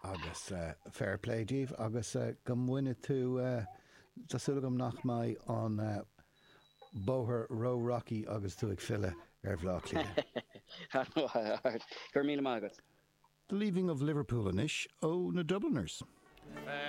Agus fair play, Díomh, agus go mhuine tú Tásúlagam nach mai an bóthar Row Rocky agus tú ag fille bhlá clia. Gur míle mágat. The leaving of Liverpool anish ó na Dubliners.